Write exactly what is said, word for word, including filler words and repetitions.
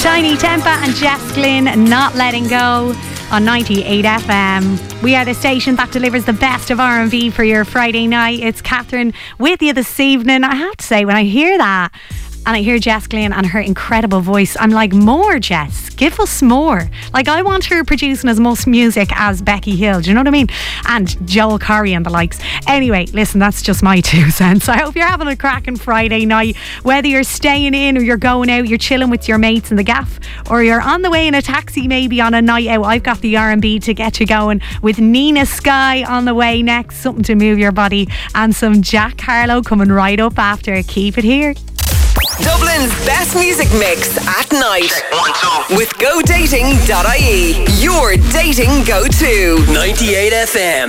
Tiny Tempa and Jess Glynn, Not Letting Go on ninety-eight F M. We are the station that delivers the best of R and B for your Friday night. It's Catherine with you this evening. I have to say, when I hear that and I hear Jess Glynn and her incredible voice, I'm like, more Jess, give us more. Like, I want her producing as much music as Becky Hill, do you know what I mean? And Joel Corry and the likes. Anyway, listen, that's just my two cents. I hope you're having a cracking Friday night, whether you're staying in or you're going out, you're chilling with your mates in the gaff, or you're on the way in a taxi maybe on a night out. I've got the R and B to get you going with Nina Sky on the way next, something to move your body, and some Jack Harlow coming right up after. Keep it here. Dublin's best music mix at night. Check one, two. With go dating dot I E, your dating go-to. ninety-eight F M.